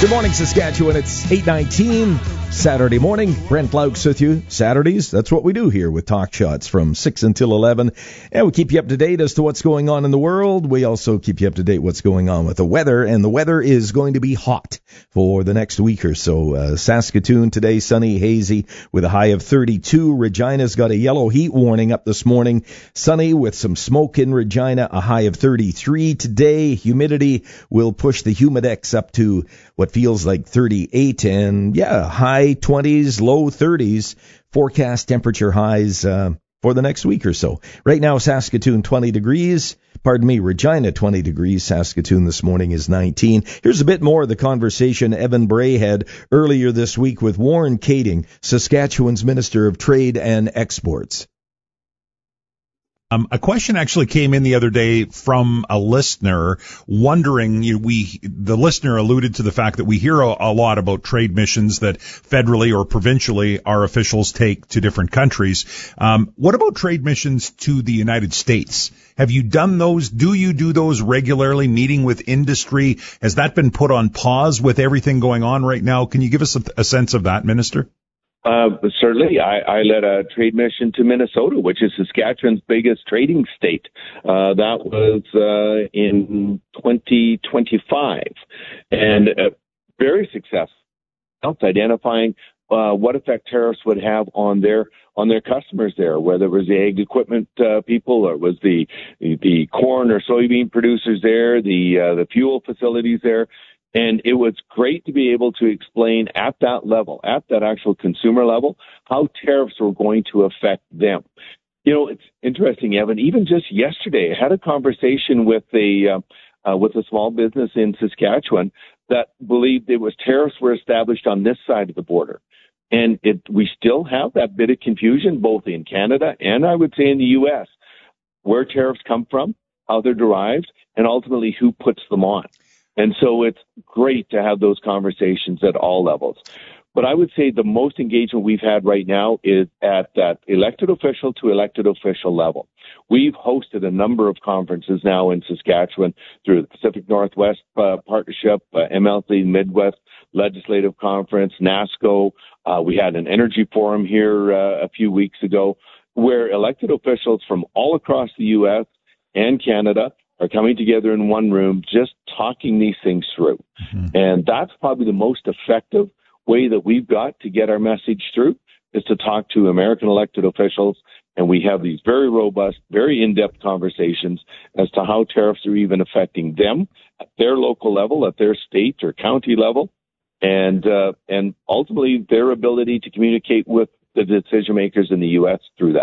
Good morning, Saskatchewan. It's 8:19, Saturday morning. Brent Laux with you. Saturdays, that's what we do here with Talk Shots from 6 until 11. And we keep you up to date as to what's going on in the world. We also keep you up to date what's going on with the weather. And the weather is going to be hot for the next week or so. Saskatoon today, sunny, hazy with a high of 32. Regina's got a yellow heat warning up this morning. Sunny with some smoke in Regina, a high of 33 today. Humidity will push the humidex up to what feels like 38, and high 20s, low 30s, forecast temperature highs for the next week or so. Right now, Saskatoon 20 degrees. Regina 20 degrees. Saskatoon this morning is 19. Here's a bit more of the conversation Evan Bray had earlier this week with Warren Kading, Saskatchewan's Minister of Trade and Exports. A question actually came in the other day from a listener wondering, the listener alluded to the fact that we hear a lot about trade missions that federally or provincially our officials take to different countries. What about trade missions to the United States? Have you done those? Do you do those regularly, meeting with industry? Has that been put on pause with everything going on right now? Can you give us a sense of that, Minister? Certainly. I led a trade mission to Minnesota, which is Saskatchewan's biggest trading state. That was in 2025, and very successful. Helped identifying what effect tariffs would have on their customers there, whether it was the ag equipment people, or it was the corn or soybean producers there, the fuel facilities there. And it was great to be able to explain at that level, at that actual consumer level, how tariffs were going to affect them. You know, it's interesting, Evan. Even just yesterday, I had a conversation with a small business in Saskatchewan that believed tariffs were established on this side of the border. And we still have that bit of confusion, both in Canada and I would say in the U.S., where tariffs come from, how they're derived, and ultimately who puts them on. And so it's great to have those conversations at all levels. But I would say the most engagement we've had right now is at that elected official to elected official level. We've hosted a number of conferences now in Saskatchewan through the Pacific Northwest Partnership, MLC Midwest Legislative Conference, NASCO. We had an energy forum here a few weeks ago where elected officials from all across the U.S. and Canada are coming together in one room, just talking these things through. Mm-hmm. And that's probably the most effective way that we've got to get our message through, is to talk to American elected officials. And we have these very robust, very in-depth conversations as to how tariffs are even affecting them at their local level, at their state or county level, and ultimately their ability to communicate with the decision makers in the U.S. through that.